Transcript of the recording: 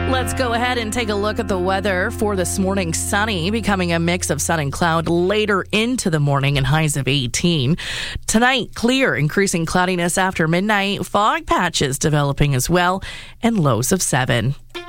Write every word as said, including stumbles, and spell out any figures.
Let's go ahead and take a look at the weather for this morning. Sunny, becoming a mix of sun and cloud later into the morning and highs of eighteen. Tonight, clear, increasing cloudiness after midnight. Fog patches developing as well and lows of seven.